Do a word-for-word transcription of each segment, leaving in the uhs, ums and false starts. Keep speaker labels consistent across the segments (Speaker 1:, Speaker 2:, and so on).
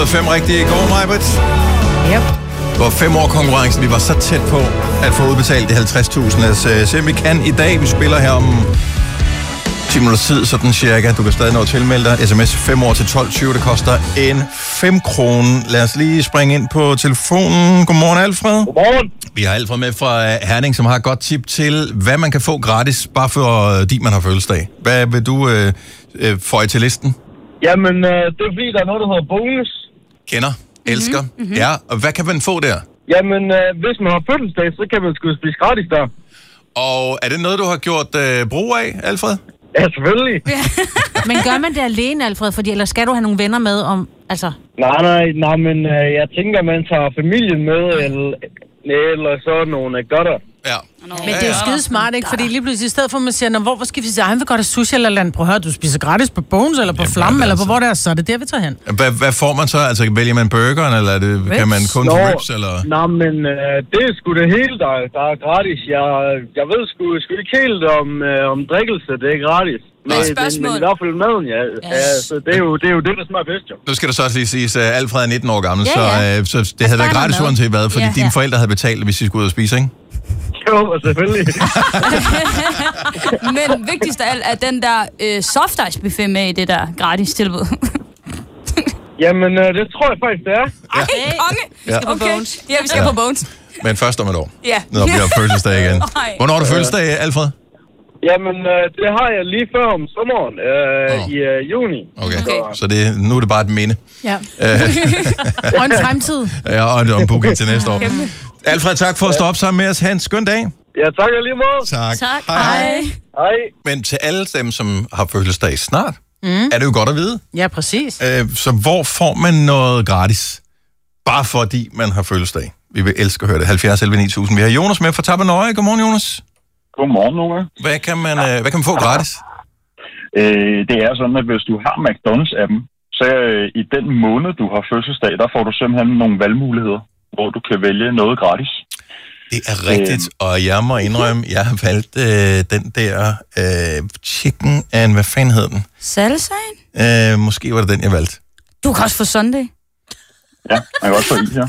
Speaker 1: fået fem rigtige i går, Majbrit.
Speaker 2: Yep.
Speaker 1: Det var fem år konkurrencen. Vi var så tæt på at få udbetalt de halvtreds tusind. Lad os uh, se, om vi kan i dag. Vi spiller her om ti minutter tid, sådan cirka. Du kan stadig nå at tilmelde dig. sms fem år til tolv tyve. Det koster en fem kroner. Lad os lige springe ind på telefonen. Godmorgen, Alfred.
Speaker 3: Godmorgen.
Speaker 1: Vi har Alfred med fra Herning, som har et godt tip til, hvad man kan få gratis, bare fordi man har fødselsdag. Hvad vil du øh, øh, føje til listen?
Speaker 3: Jamen, øh, det er fordi, der er noget, der hedder bonus.
Speaker 1: Kender, elsker. Mm-hmm. Ja, og hvad kan man få der?
Speaker 3: Jamen, øh, hvis man har fødselsdag, så kan man sgu spise gratis der.
Speaker 1: Og er det noget, du har gjort øh, brug af, Alfred?
Speaker 3: Ja, selvfølgelig.
Speaker 2: Men gør man det alene, Alfred? Fordi, eller skal du have nogle venner med om... Altså...
Speaker 3: Nej, nej, nej, men øh, jeg tænker, man tager familien med, eller, eller så nogle godter.
Speaker 1: Ja.
Speaker 2: Men det er jo skide smart, ikke? Fordi lige pludselig i stedet for, at man siger, hvor, hvor skal vi sige, han vil godt have sushi eller land. Prøv at høre, du spiser gratis på Bones, eller på Flamme, eller på hvor der er, så er det der, vi tager hen.
Speaker 1: Hvad, hvad får man så? Altså, vælger man burgeren, eller er det, kan man kun
Speaker 3: Nå,
Speaker 1: til ribs, eller?
Speaker 3: Nej, men øh, det er sgu det hele, der, der er gratis. Jeg, jeg ved sgu, sgu ikke helt om, øh, om drikkelse, det er gratis. Men, men, men i hvert fald maden, ja. Yes. Altså, det, er jo, det er jo det, der smager bedst, jo.
Speaker 1: Nu skal der så også lige siges, at Alfred er nitten år gammel,
Speaker 2: ja, ja.
Speaker 1: så, øh, så det havde været gratis uanset hvad, fordi
Speaker 2: ja, ja.
Speaker 1: dine forældre havde betalt, hvis I skulle ud og spise, ikke?
Speaker 3: Jo, selvfølgelig.
Speaker 4: Men vigtigst af alt er den der øh, soft ice buffet med i det der gratis tilbud.
Speaker 3: Jamen, øh, det tror jeg faktisk, det er.
Speaker 4: Ej, konge!
Speaker 2: Vi skal på
Speaker 4: Okay.
Speaker 2: Bones.
Speaker 4: Ja, vi skal
Speaker 1: Ja.
Speaker 4: på Bones.
Speaker 1: Men først om et år.
Speaker 4: Ja.
Speaker 1: Når vi har fødselsdag igen.
Speaker 4: Nej.
Speaker 1: Hvornår har du fødselsdag, Alfred?
Speaker 3: Jamen, øh, det har jeg lige før om sommeren, øh,
Speaker 1: Nå.
Speaker 3: i øh, juni.
Speaker 1: Okay,
Speaker 4: Okay.
Speaker 1: så det, nu er det bare et minde.
Speaker 2: Ja. Og en fremtid.
Speaker 1: Ja, og en booking til næste år. Alfred, tak for at stå op sammen med os. Ha' en skøn dag.
Speaker 3: Ja, tak og lige måde.
Speaker 1: Tak.
Speaker 4: Tak.
Speaker 1: Hej.
Speaker 3: Hej.
Speaker 1: Men til alle dem, som har fødselsdag snart, mm. er det jo godt at vide.
Speaker 2: Ja, præcis.
Speaker 1: Øh, så hvor får man noget gratis? Bare fordi man har fødselsdag. Vi vil elske at høre det. halvfjerds elleve ni tusind. Vi har Jonas med fra Tappernøje. Godmorgen, Jonas.
Speaker 5: Godmorgen, Nora.
Speaker 1: Hvad kan man, øh, hvad kan man få gratis?
Speaker 5: Øh, det er sådan, at hvis du har McDonald's-appen, så øh, i den måned, du har fødselsdag, der får du simpelthen nogle valgmuligheder, hvor du kan vælge noget gratis.
Speaker 1: Det er rigtigt, øh. og jeg må indrømme, jeg har valgt øh, den der øh, chicken and... Hvad fanden hed den?
Speaker 4: Salsaen?
Speaker 1: Øh, måske var det den, jeg valgte.
Speaker 4: Du kan også få Sunday.
Speaker 5: Ja, man kan også få is, ja.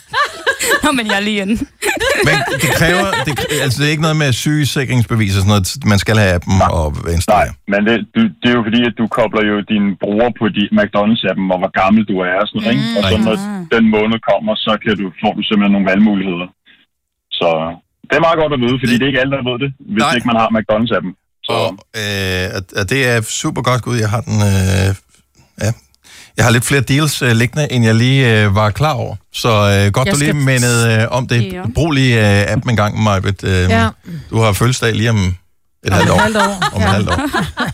Speaker 4: Nå, men jeg er lige inde.
Speaker 1: Men det kræver... Det, altså, det er ikke noget med sygesikringsbevis og sådan noget. Man skal have appen
Speaker 5: Nej.
Speaker 1: og installere.
Speaker 5: Nej, men det, du, det er jo fordi, at du kobler jo dine brugere på de McDonald's-appen, og hvor gammel du er og sådan noget, ikke? Og så når den måned kommer, så kan du, får du simpelthen nogle valgmuligheder. Så det er meget godt at vide, fordi det, det er ikke alle, der ved det, hvis
Speaker 1: Nej.
Speaker 5: ikke man har McDonald's-appen. Så.
Speaker 1: Og, øh, og det er super godt, Gud. Jeg har den... Øh, ja. Jeg har lidt flere deals øh, liggende, end jeg lige øh, var klar over. Så øh, godt,
Speaker 2: Jeg
Speaker 1: du lige
Speaker 2: skal-
Speaker 1: mindede øh, om det.
Speaker 4: Ja.
Speaker 1: Brug lige øh, appen en gang, Majbet. Øh,
Speaker 2: Ja.
Speaker 1: Du har fødselsdag lige om et halvt
Speaker 2: et
Speaker 1: år.
Speaker 2: halvt år.
Speaker 1: Om et halvt år.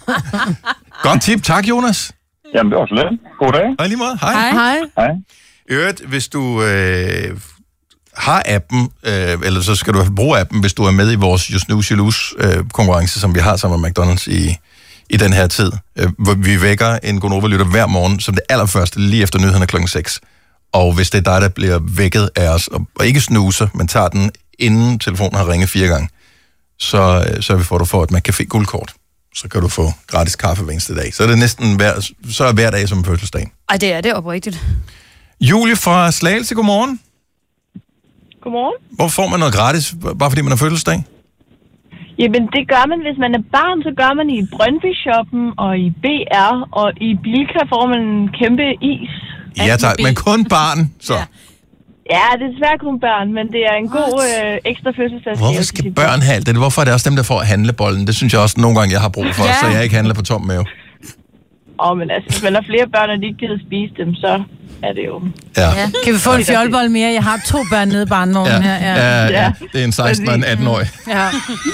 Speaker 1: Godt tip. Tak, Jonas.
Speaker 5: Jamen, det var så lidt. God dag.
Speaker 1: Og i lige måde. Hej.
Speaker 4: Hej.
Speaker 2: Hej.
Speaker 5: Hej.
Speaker 1: I øvrigt, hvis du øh, har appen, øh, eller så skal du bruge appen, hvis du er med i vores You Snooze, You Lose øh, konkurrence, som vi har sammen med McDonald's i, i den her tid. Øh, hvor vi vækker en Gonova-lytter hver morgen, som det allerførste, lige efter nyhederne klokken seks. Og hvis det er dig, der bliver vækket af os, og, og ikke snuser, men tager den, inden telefonen har ringet fire gange, så, øh, så er vi for, at du får et McCafé guldkort. Så kan du få gratis kaffe hver eneste dag. Så er det næsten hver, så er hver dag som fødselsdag.
Speaker 4: Ej, det er det oprigtigt.
Speaker 1: Julie fra Slagelse, godmorgen.
Speaker 6: Godmorgen.
Speaker 1: Hvor får man noget gratis, bare fordi man har fødselsdag?
Speaker 6: Jamen, det gør man, hvis man er barn, så gør man i Brøndby-shoppen og i B R, og i Bilka får man en kæmpe is.
Speaker 1: Ja tak, men kun barn, så.
Speaker 2: Ja.
Speaker 6: Ja, det er desværre kun børn, men det er en god øh, ekstra fødselsdagsgave.
Speaker 1: Hvorfor skal børn have alt det? Hvorfor er det også dem, der får handlebollen? Det synes jeg også nogle gange, jeg har brug for,
Speaker 4: Ja.
Speaker 6: Ja.
Speaker 1: så jeg ikke handler på tom mave.
Speaker 6: Åh, men altså, hvis man har flere børn, og de ikke gider spise dem, så er det jo...
Speaker 1: Ja.
Speaker 2: Ja. Kan vi få en fjolbold mere? Jeg har to børn nede i barnevognen
Speaker 1: Ja.
Speaker 2: her. Ja.
Speaker 1: Ja, ja,
Speaker 6: Ja.
Speaker 1: det er en seksten og en atten-årig.
Speaker 2: Ja.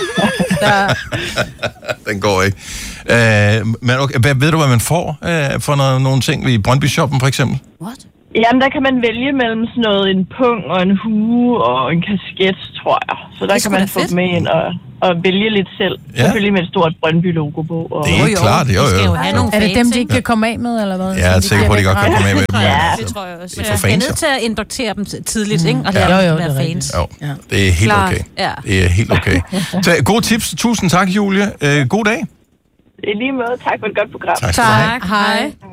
Speaker 2: Der,
Speaker 1: Den går ikke. Øh, men okay, hvad, ved du, hvad man får øh, for noget, nogle ting i Brøndby-shoppen, for eksempel?
Speaker 4: What?
Speaker 6: Jamen, der kan man vælge mellem sådan noget, en pung og en hue og en kasket, tror jeg. Så der
Speaker 4: er
Speaker 6: kan
Speaker 4: sgu
Speaker 6: man
Speaker 4: da
Speaker 6: få
Speaker 4: fedt.
Speaker 6: med ind og, og vælge lidt selv.
Speaker 1: Ja.
Speaker 6: Ja. Selvfølgelig med et stort Brøndby-logo på. Og...
Speaker 1: Det er
Speaker 4: jo.
Speaker 1: klart, jo
Speaker 2: de skal jo
Speaker 1: jo.
Speaker 2: have nogle er det fans, dem, de
Speaker 4: ikke?
Speaker 2: ikke kan komme af med, eller hvad?
Speaker 1: Jeg er
Speaker 2: Så de
Speaker 1: sikker på, at de
Speaker 2: giver
Speaker 1: godt kan
Speaker 2: væk?
Speaker 1: komme af med dem.
Speaker 6: Ja.
Speaker 1: altså.
Speaker 4: Det tror jeg også.
Speaker 1: Det er
Speaker 2: Ja,
Speaker 1: for
Speaker 2: vi er
Speaker 1: fans,
Speaker 2: nødt
Speaker 1: jo.
Speaker 2: til at indoktere dem tidligt, ikke? Og
Speaker 1: Ja.
Speaker 2: lade
Speaker 1: Jo,
Speaker 2: dem jo, være det er fans.
Speaker 1: Jo,
Speaker 2: Ja.
Speaker 1: det er helt
Speaker 4: Klart.
Speaker 1: okay.
Speaker 4: Ja.
Speaker 1: Det er helt okay. Så gode tips. Tusind tak, Julie. Øh, god dag.
Speaker 6: I lige måde. Tak for et godt program.
Speaker 1: Tak skal du have.
Speaker 2: Tak. Hej.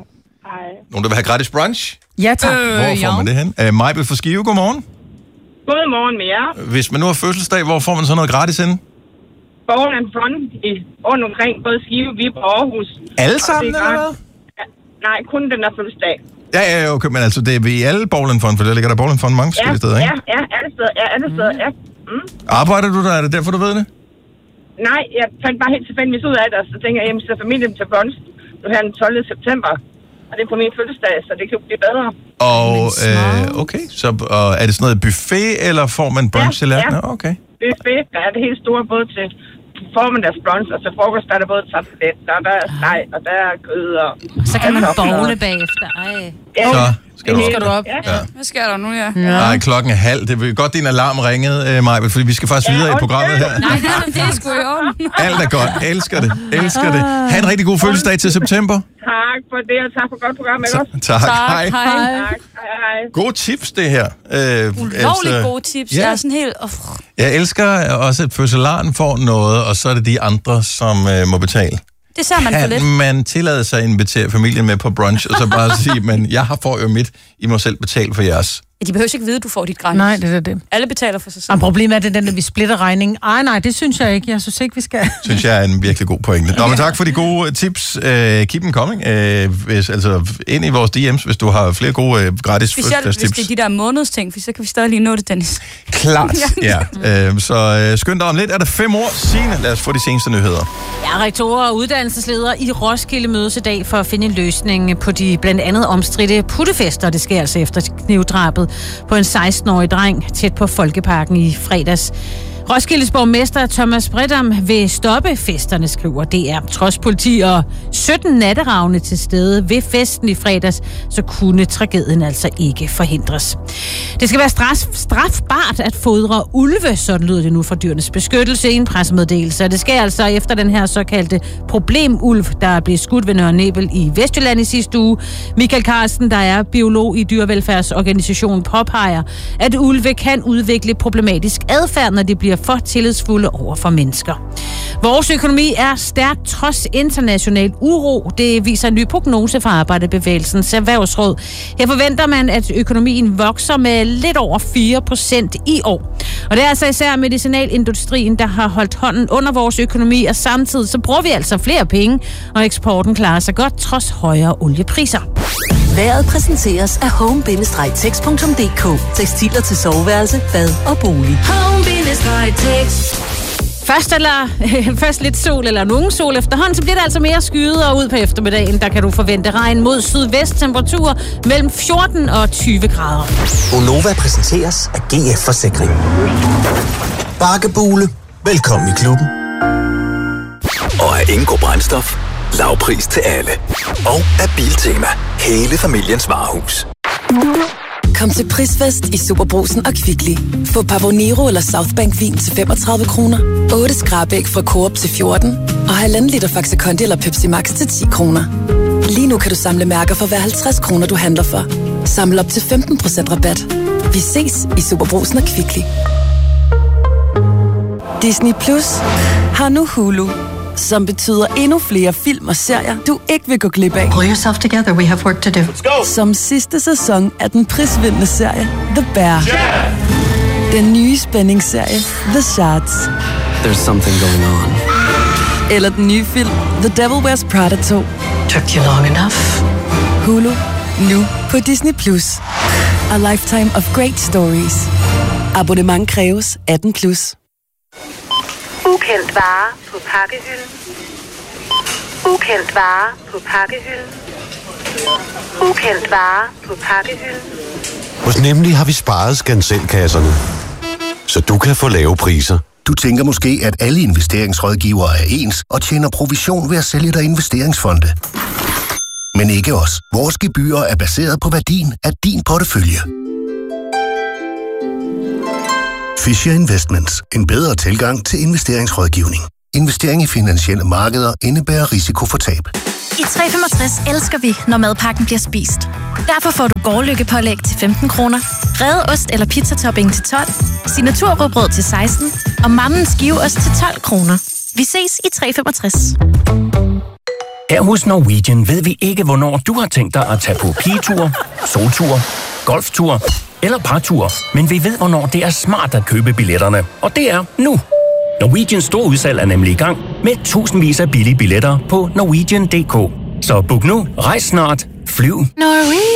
Speaker 7: Hej.
Speaker 1: Nogen, der vil have gratis brunch?
Speaker 2: Ja, tak.
Speaker 1: Øh, hvor får man det hen? Uh, Majbel fra Skive, godmorgen.
Speaker 7: Godmorgen med jer.
Speaker 1: Hvis man nu har fødselsdag, hvor får man så noget gratis henne?
Speaker 7: Borgen and Front i rundt omkring både Skive, Viborg og Aarhus.
Speaker 1: Alle sammen, eller hvad?
Speaker 7: Ja, nej, kun den der fødselsdag.
Speaker 1: Ja, ja, okay, men altså, det er i alle Borgen Fund, for der ligger der Borgen Fund mange forskellige
Speaker 7: ja,
Speaker 1: steder, ikke?
Speaker 7: Ja, ja, alle steder, ja, alle steder, ja. Mm.
Speaker 1: Arbejder du der? Er det derfor, du ved det?
Speaker 7: Nej, jeg fandt bare helt tilfældigvis ud af det, og så tænker jeg, at jeg sætter familien til brunch nu her den tolvte september. Og det er på min fødselsdag, så det kan jo blive bedre.
Speaker 1: Og, øh, okay, så og er det sådan noget buffet, eller får man brunch
Speaker 7: ja,
Speaker 1: eller?
Speaker 7: Ja,
Speaker 1: Nå, okay.
Speaker 7: Buffet, der er det helt store, både til formiddags brunch, og til frokost, der er der både tartelet, der er der steg, og der er kød, og...
Speaker 4: Så kan man bowle bagefter, ej.
Speaker 7: Ja,
Speaker 1: så skal du,
Speaker 2: skal du op.
Speaker 4: Ja. Ja. Hvad sker der nu, ja?
Speaker 1: ja. Nej, klokken er halv. Det er godt, din alarm ringede, uh, Majbel, fordi vi skal faktisk ja, videre i programmet her.
Speaker 4: Nej, det er sgu i orden.
Speaker 1: Alt er godt. Elsker det. Elsker det. Ha' en rigtig god fødselsdag til september.
Speaker 7: Tak for det, og tak for godt program, ikke også?
Speaker 1: Tak.
Speaker 4: Tak,
Speaker 1: Hej.
Speaker 4: hej.
Speaker 7: Tak, hej, hej.
Speaker 1: Gode tips, det her. Øh,
Speaker 4: Ulovligt
Speaker 1: altså,
Speaker 4: gode tips.
Speaker 1: ja.
Speaker 4: Jeg er sådan helt... Oh.
Speaker 1: Jeg elsker også, at fødselaren får noget, og så er det de andre, som øh, må betale.
Speaker 4: Det ser man for lidt.
Speaker 1: Kan man tillade sig at invitere familien med på brunch, og så bare sige, men jeg har får jo mit, I må selv betale for jeres.
Speaker 4: Ja, de behøver ikke vide, at du får dit gratis.
Speaker 2: Nej, det er det.
Speaker 4: Alle betaler for sig selv.
Speaker 2: Og problemet er, det den, der vi splitter regningen. Ej, nej, det synes jeg ikke. Jeg synes ikke, vi skal.
Speaker 1: Synes jeg er en virkelig god pointe. Nå, men tak for de gode tips. Uh, keep them coming. Uh, hvis, altså, ind i vores D M's, hvis du har flere gode uh, gratis
Speaker 4: fødselsdagstips. Specielt hvis det er de der månedsting, for så kan vi stadig lige nå det, Dennis.
Speaker 1: Klart, ja. Uh, så uh, skynd dig om lidt. Er der fem år? Signe, lad os få de seneste nyheder.
Speaker 8: Ja, rektorer og uddannelsesledere i Roskilde mødes i dag for at finde en løsning på de blandt andet omstridte puttefester. Det sker altså efter knivdrabet på en seksten-årig dreng tæt på Folkeparken i fredags. Roskildes borgmester Thomas Bredam vil stoppe festerne, skriver D R. Trods politi og sytten natteravne til stede ved festen i fredags, så kunne tragedien altså ikke forhindres. Det skal være straf, strafbart at fodre ulve, sådan lyder det nu fra Dyrenes Beskyttelse i en pressemeddelelse. Det sker altså efter den her såkaldte problemulv, der blev skudt ved Nørre Nebel i Vestjylland i sidste uge. Michael Carsten, der er biolog i dyrevelfærdsorganisationen, påpeger, at ulve kan udvikle problematisk adfærd, når de bliver for tillidsfulde over for mennesker. Vores økonomi er stærkt trods international uro. Det viser en ny prognose fra Arbejderbevægelsens Erhvervsråd. Her forventer man, at økonomien vokser med lidt over fire procent i år. Og det er altså især medicinalindustrien, der har holdt hånden under vores økonomi, og samtidig så bruger vi altså flere penge, og eksporten klarer sig godt trods højere oliepriser.
Speaker 9: Vejret præsenteres af home bindestreg tex punktum d k. Tekstiler til soveværelse, bad og bolig. home bindestreg tex.
Speaker 8: Først, eller, først lidt sol eller nogen sol efterhånden, så bliver det altså mere skyet, og ud på eftermiddagen, der kan du forvente regn mod sydvest, temperaturer mellem fjorten og tyve grader.
Speaker 10: Gonova præsenteres af G F Forsikring. Bakkebule, velkommen i klubben.
Speaker 11: Og af Ingo Brændstof, lavpris til alle. Og af Biltema, hele familiens varehus.
Speaker 9: Kom til prisfest i Superbrugsen og Kvickly. Få Pavonero eller Southbank vin til femogtredive kroner, otte skrabæg fra Coop til fjorten og halvanden liter Faxe Kondi eller Pepsi Max til ti kroner. Lige nu kan du samle mærker for hver halvtreds kroner, du handler for. Samle op til femten procent rabat. Vi ses i Superbrugsen og Kvickly. Disney Plus har nu Hulu, som betyder endnu flere film og serier, du ikke vil gå glip af.
Speaker 12: Pull yourself together, we have work to do. Let's go!
Speaker 9: Som sidste sæson af den prisvindende serie The Bear. Yeah! Den nye spændingsserie The Shards.
Speaker 13: There's something going on.
Speaker 9: Eller den nye film The Devil Wears Prada to.
Speaker 12: Took you long enough.
Speaker 9: Hulu, nu på Disney Plus. A lifetime of great stories. Abonnement kræves atten plus.
Speaker 14: Ukendt vare på pakkehylden. Ukendt vare på pakkehylden. Ukendt vare på pakkehylden.
Speaker 15: Hos Nemlig har vi sparet skanselkasserne, så du kan få lave priser.
Speaker 16: Du tænker måske, at alle investeringsrådgivere er ens og tjener provision ved at sælge dig investeringsfonde. Men ikke os. Vores gebyrer er baseret på værdien af din portefølje. Fisher Investments. En bedre tilgang til investeringsrådgivning. Investering i finansielle markeder indebærer risiko for tab.
Speaker 17: I tre femogtres elsker vi, når madpakken bliver spist. Derfor får du gårdløkkepålæg til femten kroner, revet ost eller pizzatopping til tolv, signaturrugbrød til seksten og mammens skiveost til tolv kroner. Vi ses i tre femogtres.
Speaker 18: Her hos Norwegian ved vi ikke, hvornår du har tænkt dig at tage på pigetur, soltur, golftur eller partur, men vi ved, hvornår det er smart at købe billetterne. Og det er nu. Norwegians store udsalg er nemlig i gang med tusindvis af billige billetter på norwegian punktum d k. Så book nu, rejs snart, flyv.
Speaker 17: Norwegian.